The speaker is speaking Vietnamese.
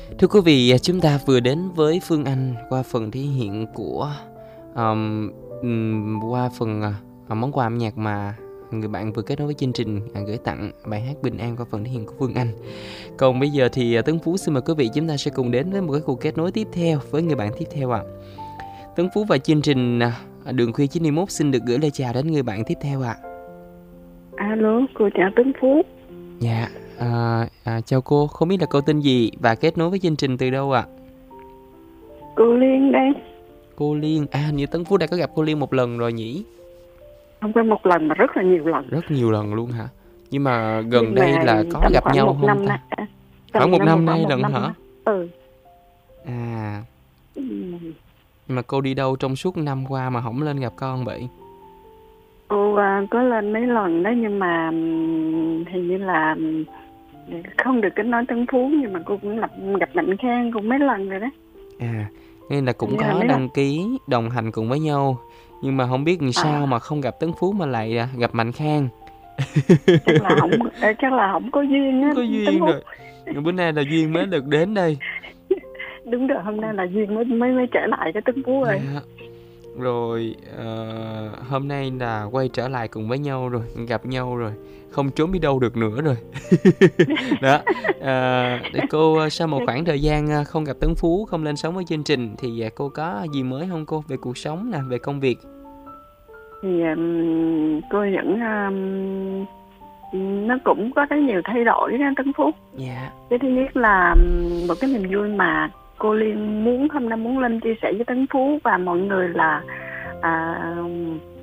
Thưa quý vị, chúng ta vừa đến với Phương Anh qua phần thể hiện của qua phần món quà âm nhạc mà người bạn vừa kết nối với chương trình gửi tặng bài hát Bình An qua phần thể hiện của Phương Anh. Còn bây giờ thì Tấn Phú xin mời quý vị chúng ta sẽ cùng đến với một cái cuộc kết nối tiếp theo với người bạn tiếp theo ạ. Tấn Phú và chương trình Đường Khuya 91 xin được gửi lời chào đến người bạn tiếp theo ạ. Alo, cô chào Tấn Phú. Dạ, chào cô, không biết là cô tên gì và kết nối với chương trình từ đâu ạ? Cô Liên đây. Cô Liên, như Tấn Phú đã có gặp cô Liên một lần rồi nhỉ? Không phải một lần mà rất là nhiều lần. Rất nhiều lần luôn hả? Nhưng mà gần đây là có gặp nhau không năm ta? Khoảng một năm nay lần hả? Ừ. Mà cô đi đâu trong suốt năm qua mà không lên gặp con vậy? Cô có lên mấy lần đó nhưng mà hình như là không được kết nối Tấn Phú, nhưng mà cô cũng gặp Mạnh Khang cũng mấy lần rồi đó. Nên là cũng có đăng ký đồng hành cùng với nhau, nhưng mà không biết làm sao mà không gặp Tấn Phú mà lại gặp Mạnh Khang. Chắc là không có duyên á. Có duyên rồi. Bữa nay là duyên mới được đến đây. Đúng rồi, hôm nay là duyên mới trở lại cái Tấn Phú rồi. Rồi hôm nay là quay trở lại cùng với nhau rồi, gặp nhau rồi, không trốn đi đâu được nữa rồi. Đó, để cô sau một khoảng thời gian không gặp Tấn Phú, không lên sóng với chương trình thì cô có gì mới không cô, về cuộc sống nè, về công việc? Thì cô vẫn nó cũng có rất nhiều thay đổi đó Tấn Phú. Dạ. Cái thứ nhất là một cái niềm vui mà cô Liên hôm nay muốn lên chia sẻ với Tấn Phú và mọi người là